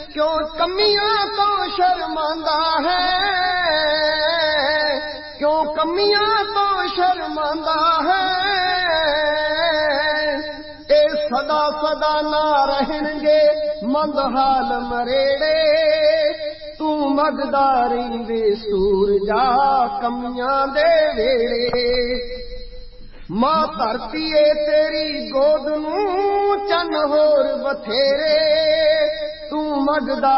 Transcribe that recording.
क्यों कमियां तो शर्मांदा है, क्यों कमियां तो शर्मांदा है। ए सदा सदा ना रहणगे मंदहाल मरेड़े, तू मगदारी वे सूरजा कमियां दे वेड़े। मां धरती तेरी गोद नूं चन होर बथेरे, तू मगदा